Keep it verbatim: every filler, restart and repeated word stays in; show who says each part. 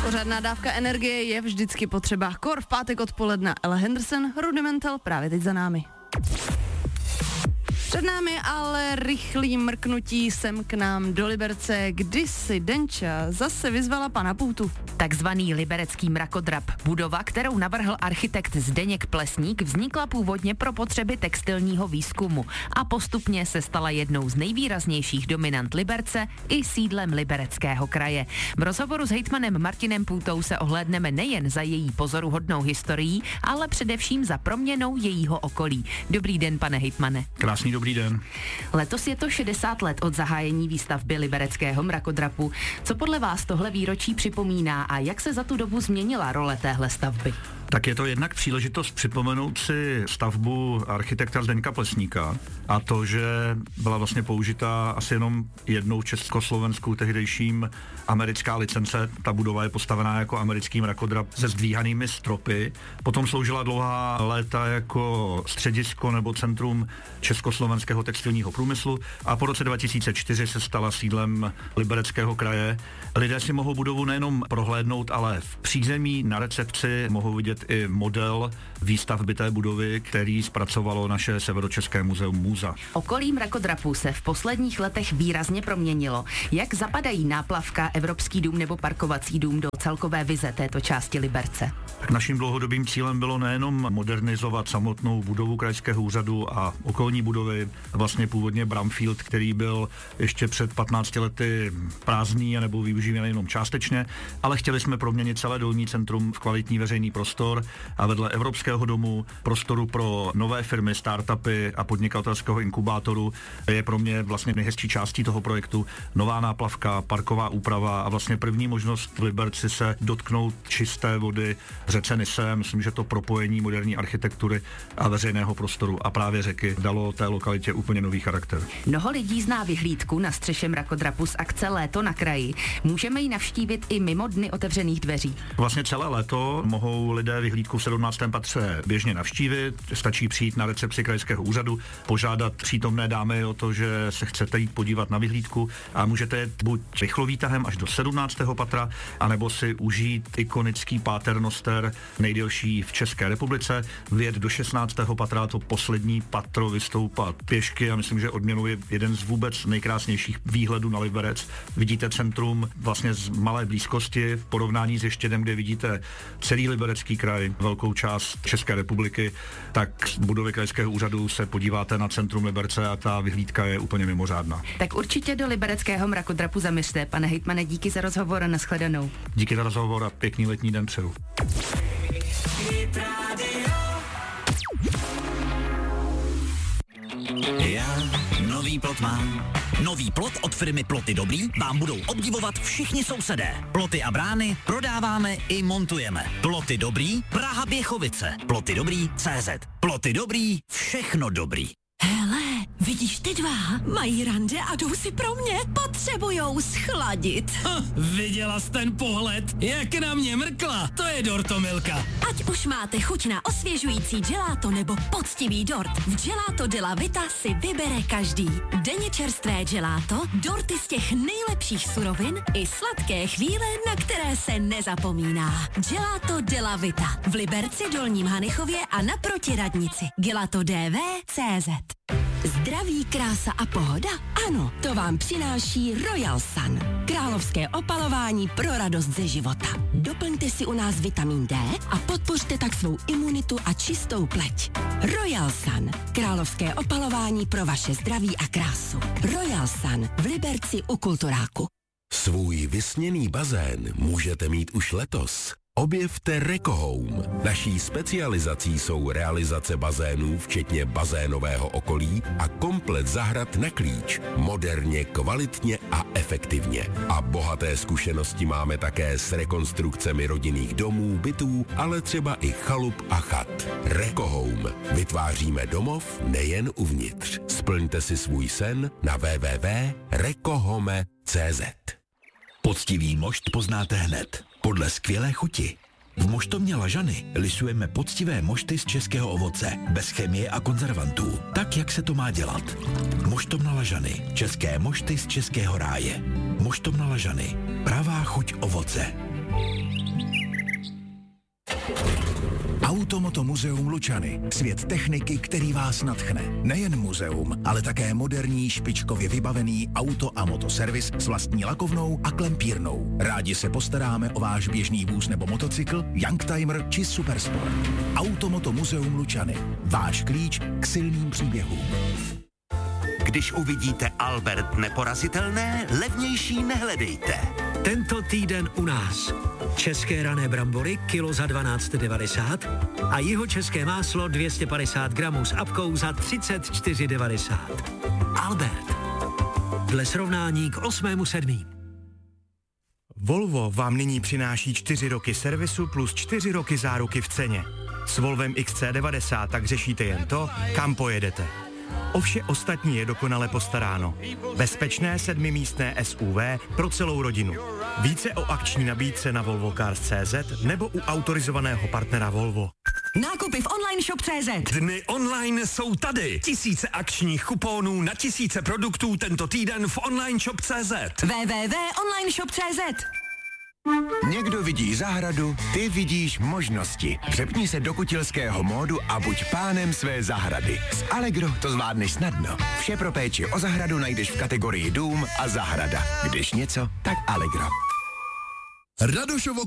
Speaker 1: Pořádná dávka energie je vždycky potřeba. Kor v pátek odpoledne. Ella Henderson, Rudimental, právě teď za námi. Před námi ale rychlý mrknutí sem k nám do Liberce, kdy si Denča zase vyzvala pana Půtu.
Speaker 2: Takzvaný liberecký mrakodrap. Budova, kterou navrhl architekt Zdeněk Plesník, vznikla původně pro potřeby textilního výzkumu a postupně se stala jednou z nejvýraznějších dominant Liberce i sídlem Libereckého kraje. V rozhovoru s hejtmanem Martinem Půtou se ohlédneme nejen za její pozoruhodnou historií, ale především za proměnou jejího okolí. Dobrý den, pane hejtmane.
Speaker 3: Krásný dobrý den.
Speaker 2: Letos je to šedesát let od zahájení výstavby Libereckého mrakodrapu. Co podle vás tohle výročí připomíná a jak se za tu dobu změnila role téhle stavby?
Speaker 3: Tak je to jednak příležitost připomenout si stavbu architekta Zdeňka Plesníka a to, že byla vlastně použita asi jenom jednou československou tehdejším americká licence. Ta budova je postavená jako americký mrakodrap se zdvíhanými stropy. Potom sloužila dlouhá léta jako středisko nebo centrum československého textilního průmyslu a po roce dva tisíce čtyři se stala sídlem Libereckého kraje. Lidé si mohou budovu nejenom prohlédnout, ale v přízemí na recepci mohou vidět i model výstavby té budovy, který zpracovalo naše Severočeské muzeum Můza.
Speaker 2: Okolí mrakodrapu se v posledních letech výrazně proměnilo. Jak zapadají náplavka, Evropský dům nebo parkovací dům do celkové vize této části Liberce?
Speaker 3: Tak naším dlouhodobým cílem bylo nejenom modernizovat samotnou budovu krajského úřadu a okolní budovy, vlastně původně Bramfield, který byl ještě před patnácti lety prázdný nebo využívaný jenom částečně, ale chtěli jsme proměnit celé dolní centrum v kvalitní veřejný prostor a vedle Evropského domu, prostoru pro nové firmy, startupy a podnikatelského inkubátoru je pro mě vlastně nejhezčí částí toho projektu nová náplavka, parková úprava a vlastně první možnost v Liberci se dotknout čisté vody řece Nise. Myslím, že to propojení moderní architektury a veřejného prostoru a právě řeky dalo té lokalitě úplně nový charakter.
Speaker 2: Mnoho lidí zná vyhlídku na střeše mrakodrapu z akce Léto na kraji. Můžeme ji navštívit i mimo dny otevřených dveří.
Speaker 3: Vlastně celé léto mohou lidé vyhlídku v sedmnáctém patře běžně navštívit. Stačí přijít na recepci krajského úřadu, požádat přítomné dámy o to, že se chcete jít podívat na vyhlídku a můžete jet buď rychlovýtahem až do sedmnáctého patra, anebo si užít ikonický páternoster, nejdelší v České republice, vyjet do šestnáctého patra, to poslední patro, vystoupat pěšky a myslím, že odměnou je jeden z vůbec nejkrásnějších výhledů na Liberec. Vidíte centrum vlastně z malé blízkosti v porovnání s Ještědem, kde vidíte celý Liberecký kraj, velkou část České republiky, tak z budovy krajského úřadu se podíváte na centrum Liberce a ta vyhlídka je úplně mimořádná.
Speaker 2: Tak určitě do Libereckého mrakodrapu zaměřte. Pane hejtmane, díky za rozhovor a nashledanou.
Speaker 3: Díky za rozhovor a pěkný letní den přeju.
Speaker 4: Já nový plot mám. Nový plot od firmy Ploty Dobrý vám budou obdivovat všichni sousedé. Ploty a brány prodáváme i montujeme. Ploty Dobrý, Praha Běchovice. Ploty Dobrý C Z. Ploty Dobrý, všechno dobrý.
Speaker 5: Hele, vidíš ty dva? Mají rande a jdou si pro mě. Potřebujou schladit.
Speaker 6: Ha, viděla jsi ten pohled? Jak na mě mrkla? To je dortomilka.
Speaker 5: Ať už máte chuť na osvěžující gelato nebo poctivý dort, v Gelato Della Vita si vybere každý. Denně čerstvé gelato, dorty z těch nejlepších surovin i sladké chvíle, na které se nezapomíná. Gelato Della Vita v Liberci, Dolním Hanichově a naproti radnici. Gelato D V tečka cé zet. Zdraví, krása a pohoda? Ano, to vám přináší Royal Sun. Královské opalování pro radost ze života. Doplňte si u nás vitamin D a podpořte tak svou imunitu a čistou pleť. Royal Sun. Královské opalování pro vaše zdraví a krásu. Royal Sun v Liberci u Kulturáku.
Speaker 7: Svůj vysněný bazén můžete mít už letos. Objevte Rekohome. Naší specializací jsou realizace bazénů, včetně bazénového okolí a komplet zahrad na klíč. Moderně, kvalitně a efektivně. A bohaté zkušenosti máme také s rekonstrukcemi rodinných domů, bytů, ale třeba i chalup a chat. Rekohome. Vytváříme domov nejen uvnitř. Splňte si svůj sen na w w w tečka rekohome tečka cé zet.
Speaker 4: Poctivý mošt poznáte hned. Podle skvělé chuti. V moštovně Lažany lisujeme poctivé mošty z českého ovoce, bez chemie a konzervantů, tak, jak se to má dělat. Moštovna Lažany. České mošty z českého ráje. Moštovna Lažany. Pravá chuť ovoce.
Speaker 8: Automoto muzeum Lučany. Svět techniky, který vás nadchne. Nejen muzeum, ale také moderní, špičkově vybavený auto a motoservis s vlastní lakovnou a klempírnou. Rádi se postaráme o váš běžný vůz nebo motocykl, Youngtimer či Supersport. Automoto muzeum Lučany. Váš klíč k silným příběhům.
Speaker 9: Když uvidíte Albert neporazitelné, levnější nehledejte.
Speaker 10: Tento týden u nás. České rané brambory kilo za dvanáct devadesát a jihočeské máslo dvě stě padesát gramů s apkou za třicet čtyři devadesát. Albert. Dle srovnání k osmému sedmý.
Speaker 11: Volvo vám nyní přináší čtyři roky servisu plus čtyři roky záruky v ceně. S Volvem X C devadesát tak řešíte jen to, kam pojedete. O vše ostatní je dokonale postaráno. Bezpečné sedmimístné S U V pro celou rodinu. Více o akční nabídce na volvo cars tečka cé zet nebo u autorizovaného partnera Volvo.
Speaker 12: Nákupy v online shop tečka cé zet.
Speaker 13: Dny online jsou tady. Tisíce akčních kuponů na tisíce produktů tento týden v online shop tečka cé zet.
Speaker 12: w w w tečka online shop tečka cé zet.
Speaker 14: Někdo vidí zahradu, ty vidíš možnosti. Přepni se do kutilského módu a buď pánem své zahrady. S Allegro to zvládneš snadno. Vše pro péči o zahradu najdeš v kategorii dům a zahrada. Když něco, tak Allegro.
Speaker 15: Radošovo